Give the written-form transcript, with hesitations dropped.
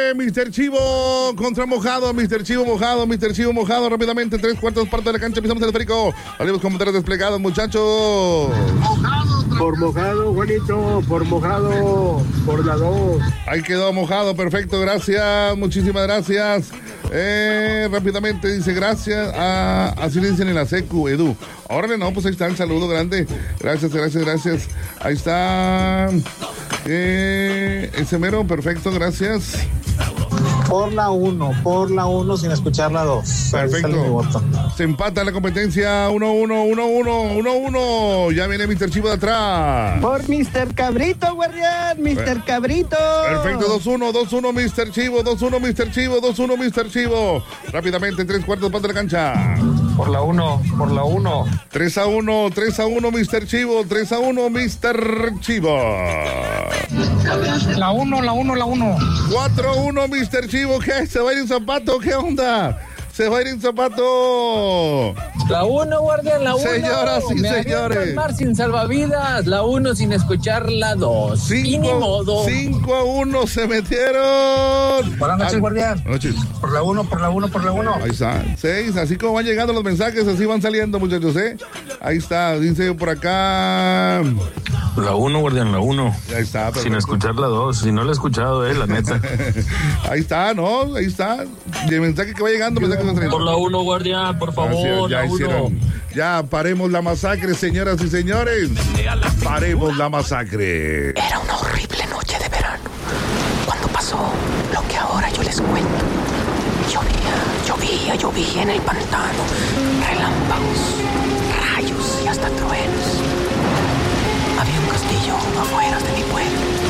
Mr. Chivo contra Mojado, Mr. Chivo mojado, rápidamente, 3/4 partes de la cancha, pisamos el esférico, salimos con motores desplegados, muchachos. Por Mojado, Juanito, por Mojado, por la 2. Ahí quedó Mojado, perfecto, gracias, muchísimas gracias. Rápidamente dice gracias, así le dicen en la secu, Edu. Órale, no, pues ahí está el saludo grande, gracias. Ahí está, ese mero, perfecto, gracias. Por la 1, sin escuchar la 2. Perfecto. Se empata la competencia, 1-1. Ya viene Mr. Chivo de atrás. Por Mr. Cabrito, guardián, Mr. Cabrito. Perfecto, 2-1, Mr. Chivo, 2-1, Mr. Chivo. Rápidamente, 3/4 parte de la cancha. Por la 1. 3-1, Mr. Chivo, 3-1, Mr. Chivo. La 1. 4-1, Mr. Chivo. ¿Qué? ¿Se va a ir en zapato? ¿Qué onda? Se va a ir en zapato. La 1, guardián, la 1. Señoras y señores. Me mar sin salvavidas. La 1 sin escuchar la 2. Y ni modo. 5-1 se metieron. Buenas noches, guardián. Buenas noches. Por la 1. Ahí está. 6, así como van llegando los mensajes, así van saliendo, muchachos, ¿eh? Ahí está, dice por acá. La 1, guardián, la 1. Ahí está, perfecto. Sin escuchar la 2. Si no la he escuchado, la neta. Ahí está, ¿no? Ahí está. Y el mensaje que va llegando, mensaje de Por la 1, guardián, por favor. Ya hicieron. Ya paremos la masacre, señoras y señores. Paremos la masacre. Era una horrible noche de verano cuando pasó lo que ahora yo les cuento. Llovía en el pantano, relámpagos, rayos y hasta truenos. Había un castillo afuera de mi pueblo.